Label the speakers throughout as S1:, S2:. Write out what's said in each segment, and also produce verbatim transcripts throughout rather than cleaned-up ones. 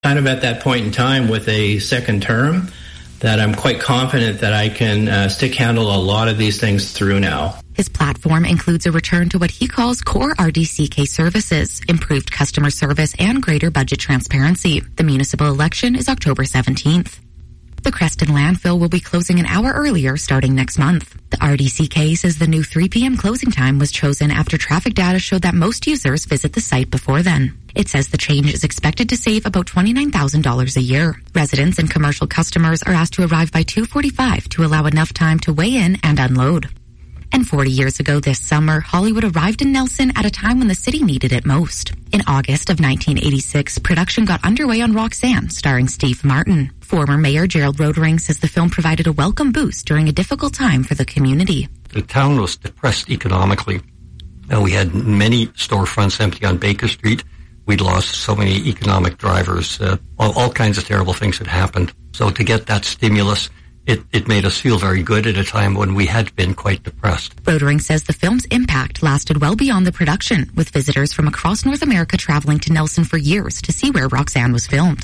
S1: Kind of at that point in time with a second term that I'm quite confident that I can uh, stick handle a lot of these things through now.
S2: His platform includes a return to what he calls core R D C K services, improved customer service, and greater budget transparency. The municipal election is October seventeenth. The Creston landfill will be closing an hour earlier starting next month. The R D C K says the new three p.m. closing time was chosen after traffic data showed that most users visit the site before then. It says the change is expected to save about twenty-nine thousand dollars a year. Residents and commercial customers are asked to arrive by two forty-five to allow enough time to weigh in and unload. And forty years ago this summer, Hollywood arrived in Nelson at a time when the city needed it most. In August of nineteen eighty-six, production got underway on Roxanne, starring Steve Martin. Former Mayor Gerald Rodering says the film provided a welcome boost during a difficult time for the community.
S3: The town was depressed economically. And we had many storefronts empty on Baker Street. We'd lost so many economic drivers. Uh, all, all kinds of terrible things had happened. So to get that stimulus, It, it made us feel very good at a time when we had been quite depressed.
S2: Rodering says the film's impact lasted well beyond the production, with visitors from across North America traveling to Nelson for years to see where Roxanne was filmed.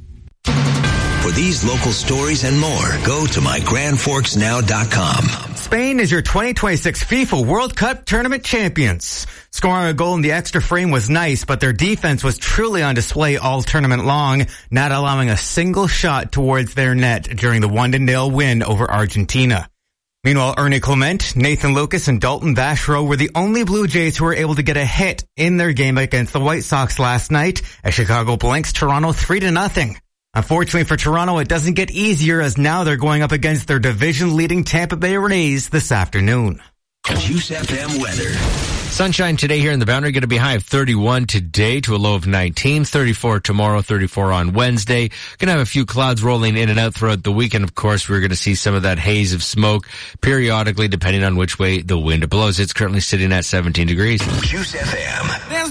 S4: For these local stories and more, go to my grand forks now dot com.
S5: Spain is your twenty twenty-six FIFA World Cup tournament champions. Scoring a goal in the extra frame was nice, but their defense was truly on display all tournament long, not allowing a single shot towards their net during the one to nil win over Argentina. Meanwhile, Ernie Clement, Nathan Lucas, and Dalton Vachereau were the only Blue Jays who were able to get a hit in their game against the White Sox last night as Chicago blanks Toronto three to nothing. Unfortunately for Toronto, it doesn't get easier as now they're going up against their division-leading Tampa Bay Rays this afternoon.
S4: Juice F M weather.
S6: Sunshine today here in the Boundary, going to be high of thirty-one today to a low of nineteen, thirty-four tomorrow, thirty-four on Wednesday. Going to have a few clouds rolling in and out throughout the weekend. Of course, we're going to see some of that haze of smoke periodically depending on which way the wind blows. It's currently sitting at seventeen degrees.
S4: Juice F M.